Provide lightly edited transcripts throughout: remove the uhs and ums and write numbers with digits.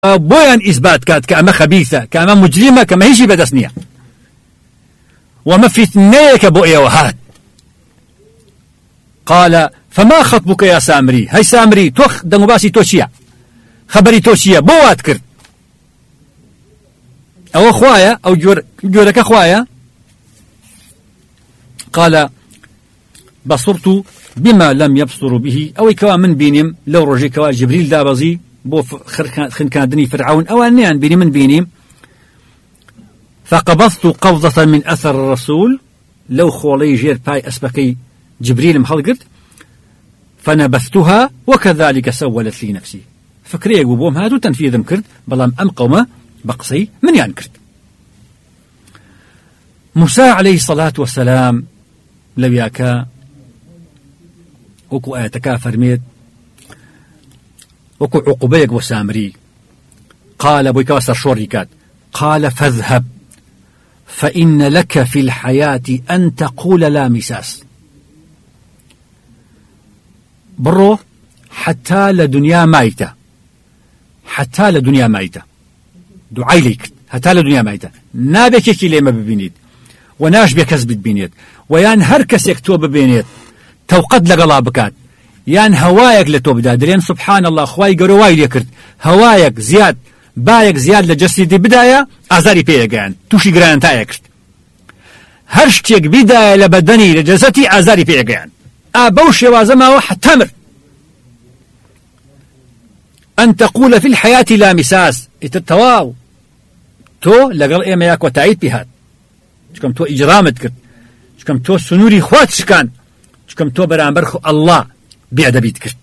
بويان إثبات كات كأما خبيثة كأما مجرمة كما هيجي بدسنية وما فتنيك بؤية وهات. قال فما خطبك يا سامري؟ هاي سامري توخ دمباسي توشيا خبري توشيا بوات كرت أو أخوايا أو جورك أخوايا. قال بصرت بما لم يبصر به أو كوا من بينهم لو رجي كوا جبريل دابزي بو خنكادني فرعون أو أنيان بيني من بيني. فقبضت قبضة من أثر الرسول لو خولي جير باي أسبقي جبريل محلقت فنبثتها وكذلك سولت لي نفسي. فكري يقوبوهم هادو تنفيذ مكرت بلام أم قومة بقصي من ينكرت. موسى عليه الصلاة والسلام لو ياكا وكو آياتكا فرميت وكو عقبيك وسامري. قال بويكا وسر شوريكات قال فاذهب فإن لك في الحياة أن تقول لا مساس. برو حتى لدنيا مايتة حتى لدنيا مايتة دعاي ليك حتى لدنيا مايتة نابك كلمة ببينيت وناش بكسب ببينيت ويان هركس يكتوب ببينيت توقد لقلا بكات يان هوايك لتوب دادرين. سبحان الله خواي قرواي ليكرت هوايك زياد بايك زياد لجسدي بداية أزاري بيقان توشي قران تايكرت هرشتيك بداية لبدني لجسدي أزاري بيقان أبوشي وازما حتمر أن تقول في الحياة لا مساس اتتواو تو لقل إيما ياك وتعيد بهاد شكم تو إجرامت كرت شكم تو سنوري خوات شكان شكم تو برانبرخو الله بيعدبيت كرت.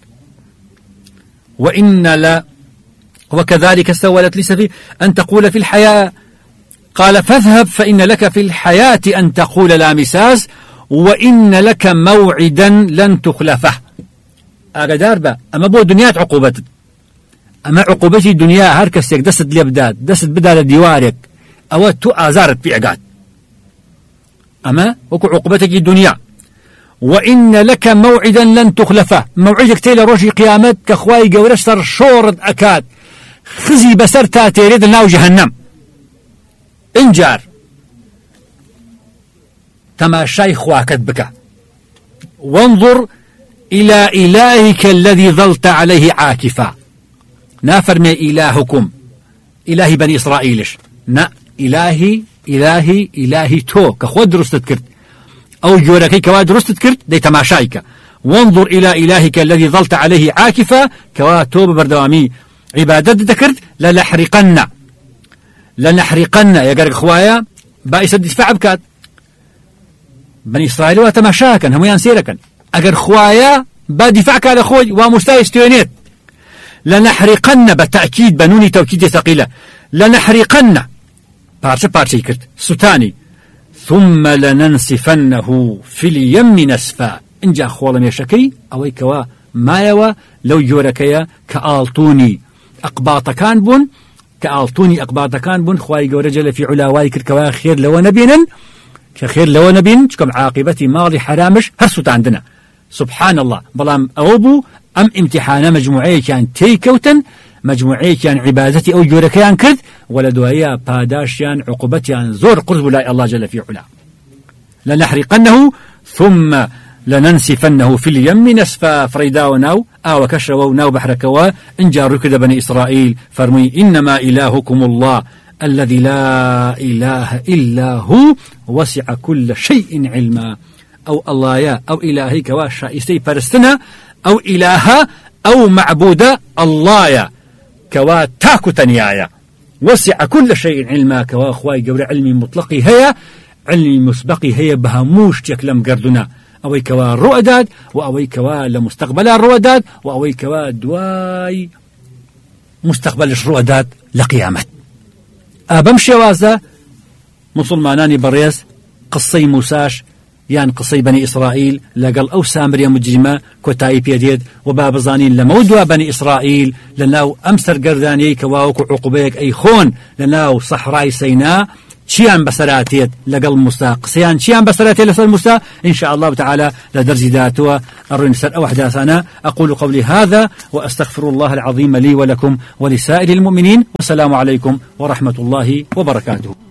وإن لا وكذلك سولت لي سفي أن تقول في الحياة. قال فاذهب فإن لك في الحياة أن تقول لا مساس وإن لك موعدا لن تخلفه. أقدار با أما بو دنيات عقوبتك أما عقوبتي دنيا هركسك دست ليبداد دست بدا لديوارك أو تو آزارت بيعقاد أما وكو عقوبتك الدنيا. وإن لك موعدا لن تخلفه موعدك تيلا روشي قيامت كخواي قورشتر شورد أكاد خزي بسرتا تيريد ناو جهنم انجار تماشاي خواكت بك وانظر إلى إلهك الذي ظلت عليه عاكفا. نافرمي إلهكم إلهي بني إسرائيلش نا إلهي تو كخود درستت كرت أو جوركي كوا درستت كرت دي تماشايك. وانظر إلى إلهك الذي ظلت عليه عاكفا كوا توب بردوامي عبادت ذكرت لنحرقن يا قرق خوايا بائس الدفاع بكات بني إسرائيل وتماشاكن هم ينسيركن أجر خوايا بدفاعك على خوي ومستيستيونيت. لنحرقن بالتأكيد بنوني توكيد ثقيلة لنحرقن بارشة كرت ستاني ثم لننسفنه في اليم نسفا. إن جاء خوالم يشكي أوي كوا ما يوا لو جوركيا كآلتوني أقباطكان بون كآلتوني أقباطكان بون خواي جورجل في علاواي كركوا خير لو نبينا كخير لو نبين كم عاقبتي ماضي حرامش هرسوت عندنا. سبحان الله بلام أوبو أم امتحان مجموعي كان تيكوتن مجموعي كان عبادتي أو جوركيان كذ ولا دوايا باداشيان عقوبتيان زور قرب لا الله جل في علا. لنحرقنه ثم لننسفنه في اليم نسفا. فريداوناو وكشروناو بحركوا إن جاروا كذا بني إسرائيل فرمي إنما إلهكم الله الذي لا إله إلا هو وسع كل شيء علما. أو الله يا أو إلهي كوا شائستي فرستنا أو إله أو معبودة الله يا كوا تاكو تنيايا وسع كل شيء علما. كوا أخواي قول علمي مطلقي هي علمي مسبقي هي بهموش تكلم قردنا أوي كوا الرؤداد وأوي كوا لمستقبل الرؤداد وأوي كوا دواي مستقبل الرؤداد لقيامة. بمشي وازا مسلماناني بريس قصي موساش يان قصي بني إسرائيل لقل أو سامريا مجرمة كوتاي بيديد وباب زانين لمودوا بني إسرائيل لناو أمسر قرداني كواوك عقبيك أي خون لناو صحراي سيناء چیان بەسەراتێت لەگەڵ موسا قسەیان چیان بەسەراتێت لەسەر موسا إن شاء الله تعالى لدرج ذاته الرين سر أو أحداثنا. أقول قولي هذا وأستغفر الله العظيم لي ولكم ولسائر المؤمنين، والسلام عليكم ورحمة الله وبركاته.